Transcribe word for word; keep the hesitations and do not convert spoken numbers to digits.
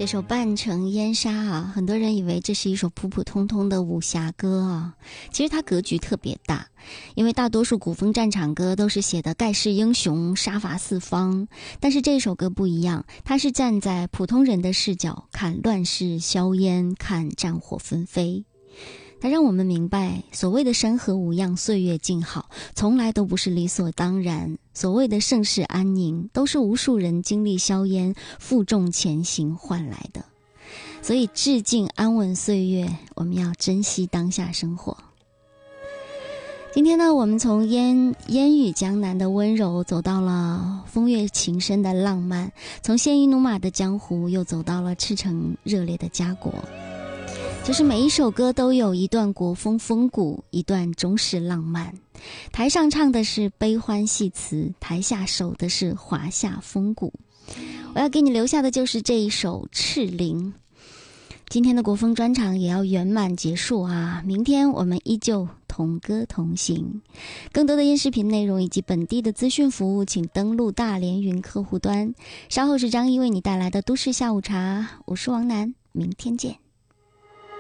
这首《半城烟沙》啊，很多人以为这是一首普普通通的武侠歌啊，其实它格局特别大，因为大多数古风战场歌都是写的盖世英雄杀伐四方，但是这首歌不一样，它是站在普通人的视角看乱世硝烟，看战火纷飞。它让我们明白，所谓的山河无恙，岁月静好，从来都不是理所当然。所谓的盛世安宁，都是无数人经历硝烟，负重前行换来的。所以致敬安稳岁月，我们要珍惜当下生活。今天呢，我们从烟烟雨江南的温柔，走到了风月情深的浪漫，从鲜衣怒马的江湖，又走到了赤诚热烈的家国。就是每一首歌都有一段国风风骨，一段中式浪漫。台上唱的是悲欢戏词，台下守的是华夏风骨。我要给你留下的就是这一首《赤灵》。今天的国风专场也要圆满结束啊！明天我们依旧同歌同行。更多的音视频内容以及本地的资讯服务，请登录大连云客户端。稍后是张一为你带来的都市下午茶，我是王楠，明天见。